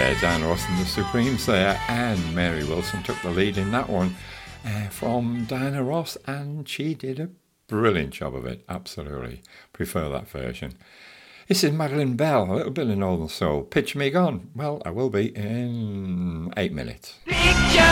Yeah, Diana Ross and the Supremes there, and Mary Wilson took the lead in that one from Diana Ross, and she did a brilliant job of it. Absolutely prefer that version. This is Madeline Bell, a little bit of Northern Soul. Picture me gone. Well, I will be in 8 minutes. Picture